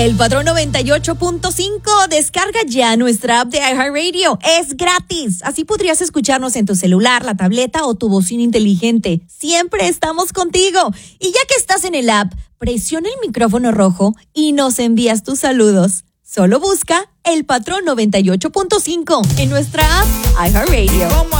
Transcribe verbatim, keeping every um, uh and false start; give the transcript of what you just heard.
El Patrón noventa y ocho punto cinco. Descarga ya nuestra app de iHeartRadio. Es gratis. Así podrías escucharnos en tu celular, la tableta o tu bocina inteligente. Siempre estamos contigo. Y ya que estás en el app, presiona el micrófono rojo y nos envías tus saludos. Solo busca El Patrón noventa y ocho punto cinco en nuestra app iHeartRadio.